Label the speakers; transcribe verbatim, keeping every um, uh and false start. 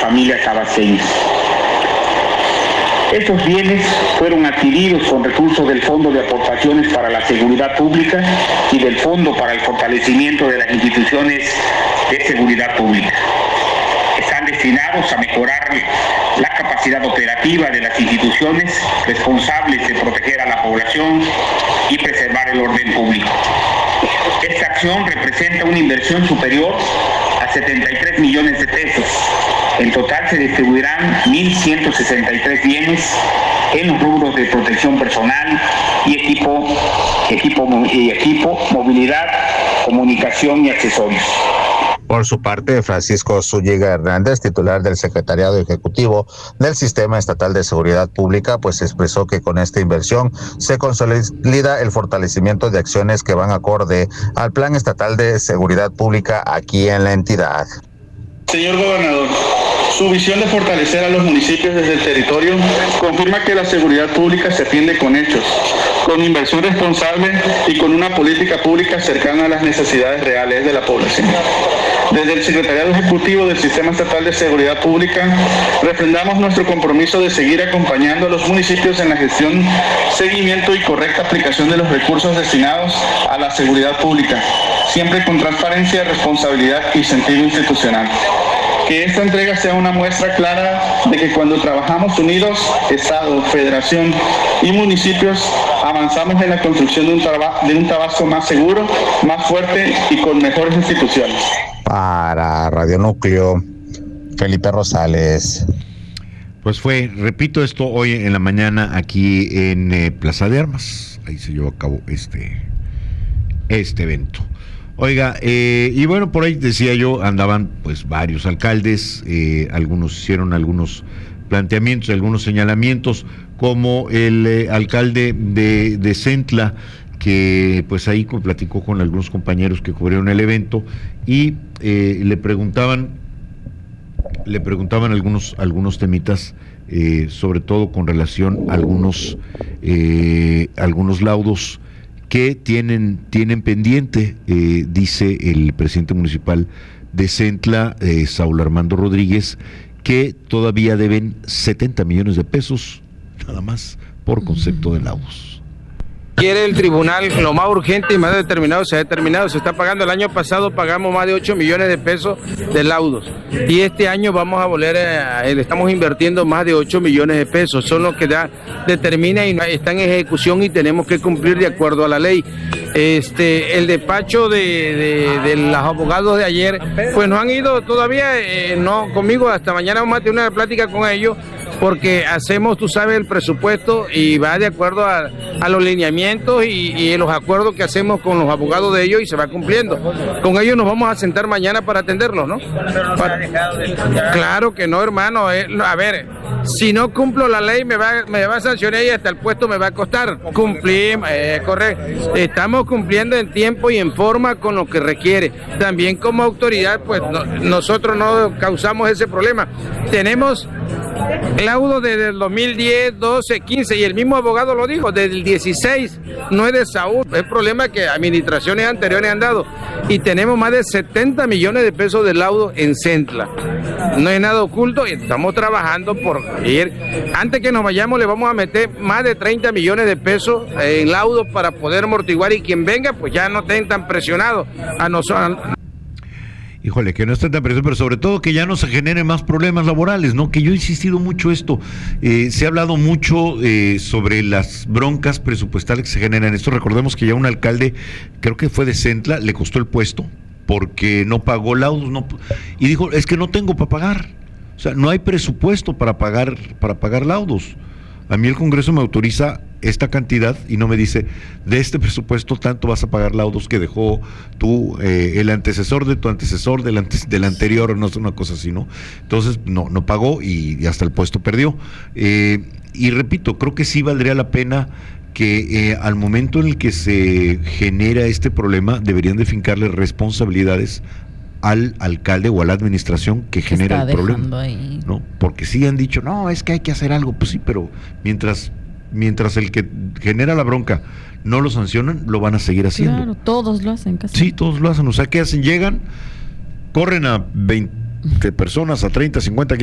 Speaker 1: familias tabaseñas. Estos bienes fueron adquiridos con recursos del Fondo de Aportaciones para la Seguridad Pública y del Fondo para el Fortalecimiento de las Instituciones de Seguridad Pública. Están destinados a mejorar la capacidad operativa de las instituciones responsables de proteger a la población y preservar el orden público. Esta acción representa una inversión superior a setenta y tres millones de pesos. En total se distribuirán mil ciento sesenta y tres bienes en los rubros de protección personal y equipo, equipo, y equipo, movilidad, comunicación y accesorios.
Speaker 2: Por su parte, Francisco Zúñiga Hernández, titular del Secretariado Ejecutivo del Sistema Estatal de Seguridad Pública, pues expresó que con esta inversión se consolida el fortalecimiento de acciones que van acorde al Plan Estatal de Seguridad Pública aquí en la entidad.
Speaker 3: Señor gobernador, su visión de fortalecer a los municipios desde el territorio confirma que la seguridad pública se atiende con hechos, con inversión responsable y con una política pública cercana a las necesidades reales de la población. Desde el Secretariado Ejecutivo del Sistema Estatal de Seguridad Pública, refrendamos nuestro compromiso de seguir acompañando a los municipios en la gestión, seguimiento y correcta aplicación de los recursos destinados a la seguridad pública, siempre con transparencia, responsabilidad y sentido institucional. Que esta entrega sea una muestra clara de que cuando trabajamos unidos, Estado, Federación y municipios, avanzamos en la construcción de un, traba- de un Tabasco más seguro, más fuerte y con mejores instituciones.
Speaker 2: Para Radio Núcleo, Felipe Rosales.
Speaker 4: Pues fue, repito esto, hoy en la mañana aquí en eh, Plaza de Armas. Ahí se llevó a cabo este, este evento. Oiga, eh, y bueno, por ahí decía yo, andaban pues varios alcaldes, eh, algunos hicieron algunos planteamientos, algunos señalamientos, como el eh, alcalde de, de Centla, que pues ahí platicó con algunos compañeros que cubrieron el evento y eh, le preguntaban, le preguntaban algunos, algunos temitas, eh, sobre todo con relación a algunos, eh, algunos laudos que tienen, tienen pendiente, eh, dice el presidente municipal de Centla, eh, Saúl Armando Rodríguez, que todavía deben setenta millones de pesos, nada más, por concepto de laudos.
Speaker 5: Quiere el tribunal lo más urgente y más determinado, se ha determinado, se está pagando. El año pasado pagamos más de ocho millones de pesos de laudos y este año vamos a volver, a, le estamos invirtiendo más de ocho millones de pesos, son los que da, determina y están en ejecución y tenemos que cumplir de acuerdo a la ley. Este, el despacho de, de, de los abogados de ayer, pues no han ido todavía, eh, no conmigo, hasta mañana vamos a tener una plática con ellos, porque hacemos, tú sabes, el presupuesto y va de acuerdo a, a los lineamientos y, y los acuerdos que hacemos con los abogados de ellos y se va cumpliendo. Con ellos nos vamos a sentar mañana para atenderlos, ¿no? Para... Claro que no, hermano. Eh, a ver, si no cumplo la ley me va, me va a sancionar y hasta el puesto me va a costar. Cumplimos, eh, correcto. Estamos cumpliendo en tiempo y en forma con lo que requiere. También como autoridad, pues no, nosotros no causamos ese problema. Tenemos laudo desde el dos mil diez, doce, quince y el mismo abogado lo dijo, desde el dieciséis, no es de Saúl, es problema que administraciones anteriores han dado y tenemos más de setenta millones de pesos de laudo en Centla. No es nada oculto y estamos trabajando por ir. Antes que nos vayamos le vamos a meter más de treinta millones de pesos en laudo para poder amortiguar y quien venga pues ya no estén tan presionados a nosotros.
Speaker 4: Híjole, que no esté tan preso, pero sobre todo que ya no se generen más problemas laborales, ¿no? Que yo he insistido mucho esto, eh, se ha hablado mucho eh, sobre las broncas presupuestales que se generan esto. Recordemos que ya un alcalde, creo que fue de Centla, le costó el puesto porque no pagó laudos, no, y dijo, es que no tengo para pagar, o sea, no hay presupuesto para pagar, para pagar laudos. A mí el Congreso me autoriza esta cantidad y no me dice, de este presupuesto tanto vas a pagar laudos que dejó tú, eh, el antecesor de tu antecesor, del, antes, del anterior, no es una cosa así, ¿no? Entonces, no, no pagó y, y hasta el puesto perdió. Eh, y repito, creo que sí valdría la pena que eh, al momento en el que se genera este problema, deberían de fincarle responsabilidades al alcalde o a la administración que genera el problema, ahí. ¿No? Porque sí han dicho, no, es que hay que hacer algo, pues sí, pero mientras mientras el que genera la bronca no lo sancionan, lo van a seguir haciendo.
Speaker 6: Claro, todos lo hacen casi.
Speaker 4: Sí, todos lo hacen, o sea, ¿qué hacen? Llegan, corren a veinte personas, a treinta, cincuenta,